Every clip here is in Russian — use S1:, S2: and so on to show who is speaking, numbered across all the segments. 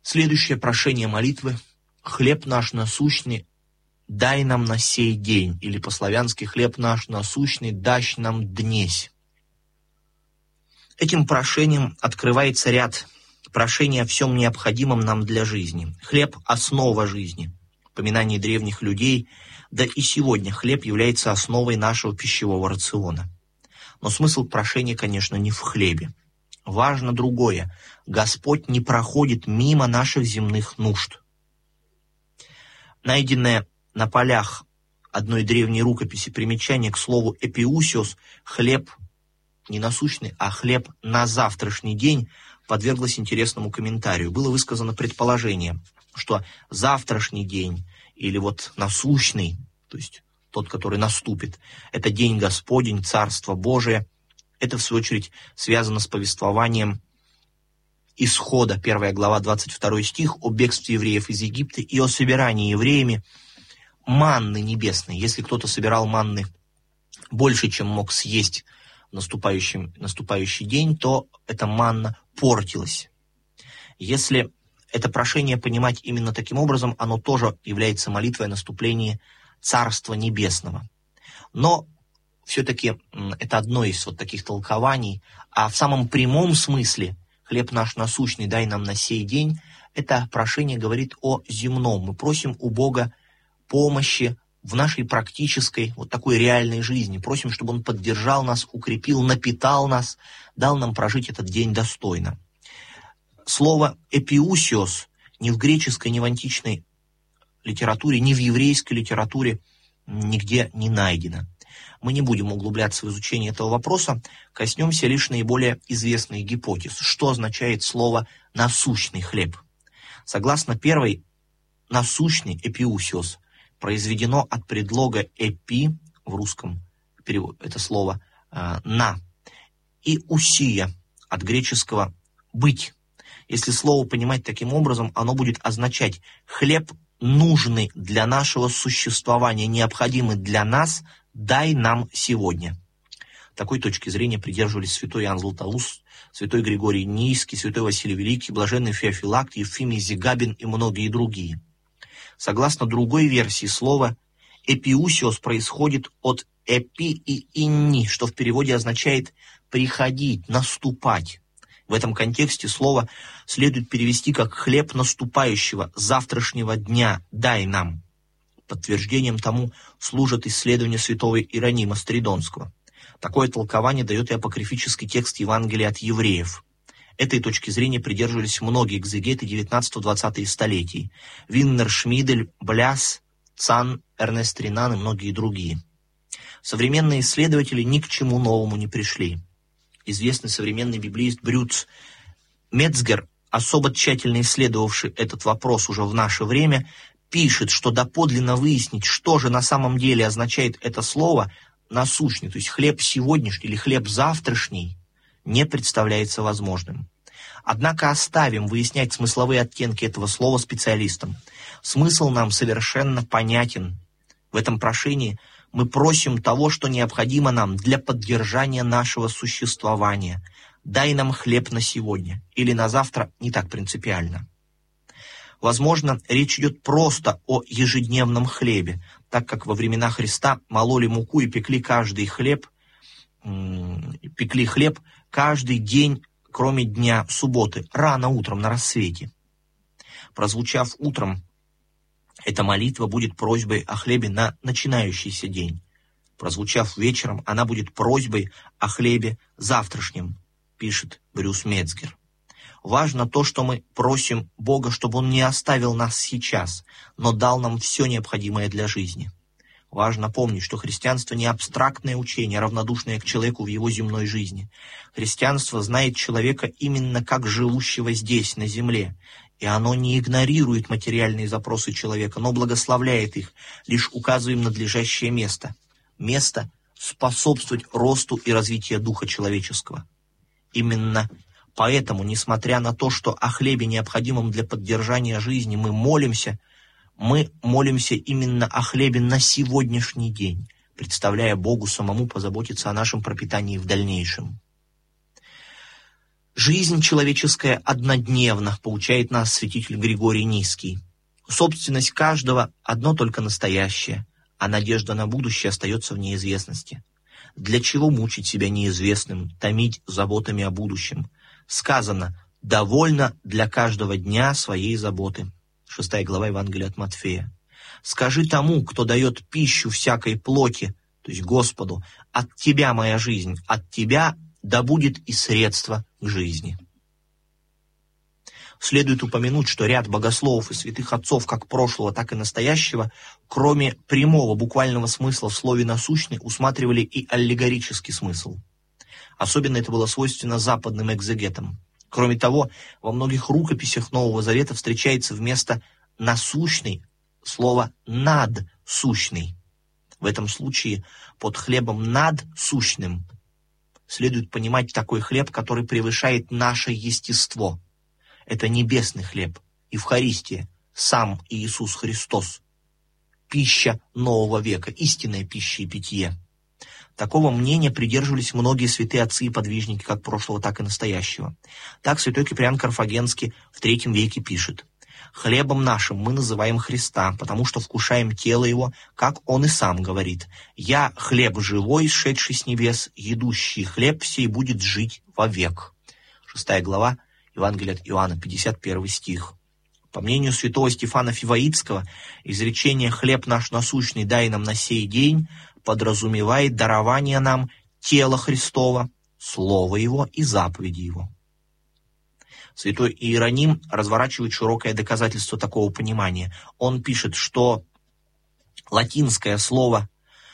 S1: Следующее прошение молитвы: «Хлеб наш насущный дай нам на сей день», или по-славянски «Хлеб наш насущный дашь нам днесь». Этим прошением открывается ряд прошений о всем необходимом нам для жизни. Хлеб – основа жизни. Поминание древних людей, да и сегодня хлеб является основой нашего пищевого рациона. Но смысл прошения, конечно, не в хлебе. Важно другое. Господь не проходит мимо наших земных нужд. Найденное на полях одной древней рукописи примечание к слову «эпиусиос» — хлеб не насущный, а хлеб на завтрашний день, подверглось интересному комментарию. Было высказано предположение, что завтрашний день или вот насущный, то есть тот, который наступит, это день Господень, Царство Божие. Это, в свою очередь, связано с повествованием Исхода, 1 глава, 22 стих, о бегстве евреев из Египта и о собирании евреями манны небесной. Если кто-то собирал манны больше, чем мог съесть в наступающий день, то эта манна портилась. Если это прошение понимать именно таким образом, оно тоже является молитвой о наступлении Царства Небесного. Но все-таки это одно из вот таких толкований, а в самом прямом смысле «Хлеб наш насущный дай нам на сей день» это прошение говорит о земном. Мы просим у Бога помощи в нашей практической, вот такой реальной жизни. Просим, чтобы Он поддержал нас, укрепил, напитал нас, дал нам прожить этот день достойно. Слово «эпиусиос» ни в греческой, ни в античной литературе, ни в еврейской литературе нигде не найдено. Мы не будем углубляться в изучение этого вопроса, коснемся лишь наиболее известных гипотез. Что означает слово «насущный хлеб»? Согласно первой, насущный «эпиусиос» произведено от предлога «эпи», в русском это слово «на», и «усия» от греческого «быть». Если слово понимать таким образом, оно будет означать «хлеб, нужный для нашего существования, необходимый для нас, дай нам сегодня». Такой точки зрения придерживались святой Иоанн Златоуст, святой Григорий Нийский, святой Василий Великий, блаженный Феофилакт, Евфимий Зигабин и многие другие. Согласно другой версии слова, «эпиусиос» происходит от «эпи» и «инни», что в переводе означает «приходить», «наступать». В этом контексте слово следует перевести как «хлеб наступающего, завтрашнего дня, дай нам». Подтверждением тому служат исследования святого Иеронима Стридонского. Такое толкование дает и апокрифический текст Евангелия от евреев. Этой точки зрения придерживались многие экзегеты 19-20 столетий. Виннер, Шмидель, Бляс, Цан, Эрнест Ренан и многие другие. Современные исследователи ни к чему новому не пришли. Известный современный библеист Брюц Мецгер, особо тщательно исследовавший этот вопрос уже в наше время, пишет, что доподлинно выяснить, что же на самом деле означает это слово «насущный», то есть хлеб сегодняшний или хлеб завтрашний, не представляется возможным. Однако оставим выяснять смысловые оттенки этого слова специалистам. Смысл нам совершенно понятен. В этом прошении мы просим того, что необходимо нам для поддержания нашего существования. Дай нам хлеб на сегодня или на завтра, не так принципиально. Возможно, речь идет просто о ежедневном хлебе, так как во времена Христа мололи муку и пекли хлеб каждый день, кроме дня субботы, рано утром на рассвете. Прозвучав утром, эта молитва будет просьбой о хлебе на начинающийся день. Прозвучав вечером, она будет просьбой о хлебе завтрашнем, пишет Брюс Мецгер. Важно то, что мы просим Бога, чтобы Он не оставил нас сейчас, но дал нам все необходимое для жизни. Важно помнить, что христианство не абстрактное учение, равнодушное к человеку в его земной жизни. Христианство знает человека именно как живущего здесь, на земле, и оно не игнорирует материальные запросы человека, но благословляет их, лишь указывая им надлежащее место. Место способствовать росту и развитию духа человеческого. Именно поэтому, несмотря на то, что о хлебе, необходимом для поддержания жизни, мы молимся именно о хлебе на сегодняшний день, представляя Богу самому позаботиться о нашем пропитании в дальнейшем. Жизнь человеческая однодневна, поучает нас святитель Григорий Низкий. Собственность каждого одно только настоящее, а надежда на будущее остается в неизвестности. Для чего мучить себя неизвестным, томить заботами о будущем? Сказано: «Довольно для каждого дня своей заботы». 6 глава Евангелия от Матфея. «Скажи тому, кто дает пищу всякой плоти, то есть Господу: от Тебя моя жизнь, от Тебя да будет и средство к жизни». Следует упомянуть, что ряд богословов и святых отцов как прошлого, так и настоящего, кроме прямого буквального смысла в слове «насущный», усматривали и аллегорический смысл. Особенно это было свойственно западным экзегетам. Кроме того, во многих рукописях Нового Завета встречается вместо «насущный» слово «надсущный». В этом случае под хлебом надсущным следует понимать такой хлеб, который превышает наше естество. Это небесный хлеб, Евхаристия, сам Иисус Христос, пища нового века, истинная пища и питье. Такого мнения придерживались многие святые отцы и подвижники, как прошлого, так и настоящего. Так святой Киприан Карфагенский в III веке пишет: «Хлебом нашим мы называем Христа, потому что вкушаем тело Его, как Он и сам говорит: «Я хлеб живой, сшедший с небес, едущий хлеб сей будет жить вовек». 6 глава Евангелия от Иоанна, 51 стих. По мнению святого Стефана Фиваитского, изречение «хлеб наш насущный дай нам на сей день» подразумевает дарование нам тела Христова, слова Его и заповеди Его. Святой Иероним разворачивает широкое доказательство такого понимания. Он пишет, что латинское слово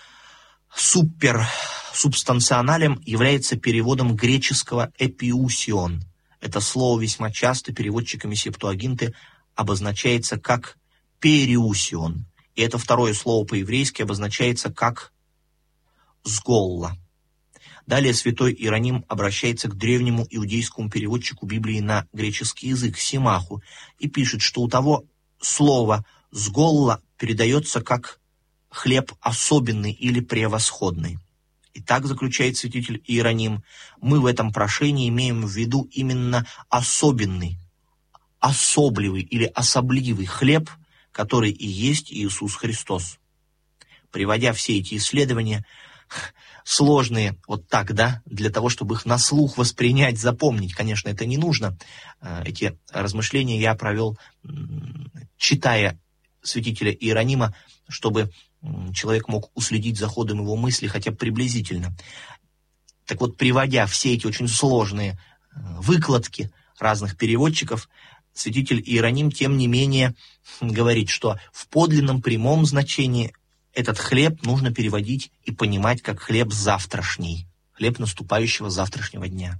S1: «субстанционалем» является переводом греческого «эпиусион». Это слово весьма часто переводчиками Септуагинты обозначается как «периусион». И это второе слово по-еврейски обозначается как «сголла». Далее святой Иероним обращается к древнему иудейскому переводчику Библии на греческий язык, Симаху, и пишет, что у того слово «сголла» передается как «хлеб особенный» или «превосходный». И так, заключает святитель Иероним, мы в этом прошении имеем в виду именно особенный, особливый или особливый хлеб, который и есть Иисус Христос. Приводя все эти исследования, сложные вот так, да, для того, чтобы их на слух воспринять, запомнить, конечно, это не нужно. Эти размышления я провел, читая святителя Иеронима, чтобы человек мог уследить за ходом его мысли хотя бы приблизительно. Так вот, приводя все эти очень сложные выкладки разных переводчиков, святитель Иероним, тем не менее, говорит, что в подлинном прямом значении этот хлеб нужно переводить и понимать как хлеб завтрашний, хлеб наступающего завтрашнего дня.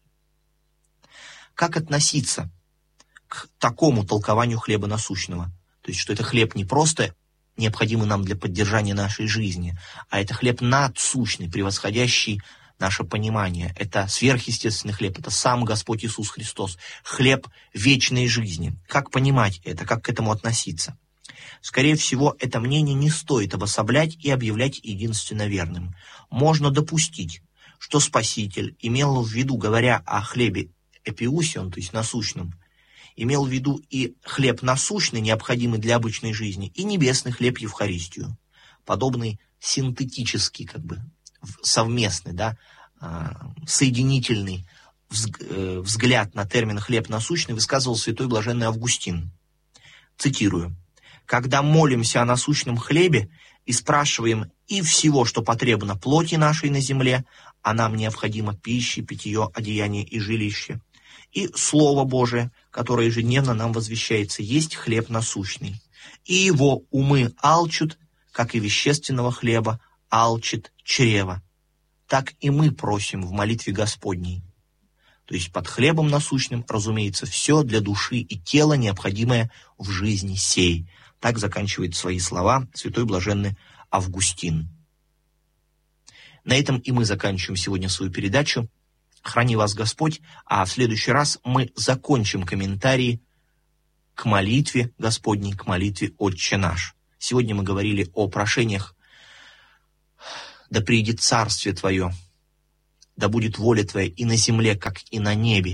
S1: Как относиться к такому толкованию хлеба насущного? То есть, что это хлеб не просто необходимый нам для поддержания нашей жизни, а это хлеб надсущный, превосходящий наше понимание. Это сверхъестественный хлеб, это сам Господь Иисус Христос, хлеб вечной жизни. Как понимать это, как к этому относиться? Скорее всего, это мнение не стоит обособлять и объявлять единственно верным. Можно допустить, что Спаситель имел в виду, говоря о хлебе эпиусион, то есть насущном, имел в виду и хлеб насущный, необходимый для обычной жизни, и небесный хлеб Евхаристию, подобный синтетический, как бы совместный, да, соединительный взгляд на термин «хлеб насущный» высказывал святой блаженный Августин. Цитирую: «Когда молимся о насущном хлебе и спрашиваем и всего, что потребно плоти нашей на земле, а нам необходимо пища, питье, одеяние и жилище, и Слово Божие, которое ежедневно нам возвещается, есть хлеб насущный. И его умы алчут, как и вещественного хлеба алчит чрево. Так и мы просим в молитве Господней». То есть под хлебом насущным, разумеется, все для души и тела, необходимое в жизни сей. Так заканчивает свои слова святой блаженный Августин. На этом и мы заканчиваем сегодня свою передачу. Храни вас Господь, а в следующий раз мы закончим комментарии к молитве Господней, к молитве «Отче наш». Сегодня мы говорили о прошениях: «Да приидет царствие Твое, да будет воля Твоя и на земле, как и на небе.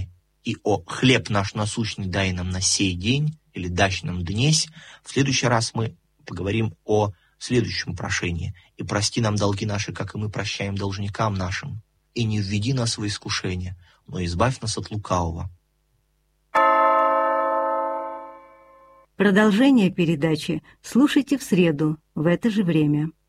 S1: и о «хлеб наш насущный дай нам на сей день» или «дащ нам днесь», в следующий раз мы поговорим о следующем прошении: «И прости нам долги наши, как и мы прощаем должникам нашим, и не введи нас во искушение, но избавь нас от лукавого».
S2: Продолжение передачи слушайте в среду в это же время.